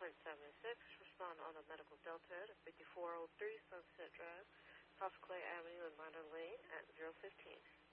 Respond on a medical delta at 5403 Sunset Drive, South Clay Avenue and Minor Lane at 015.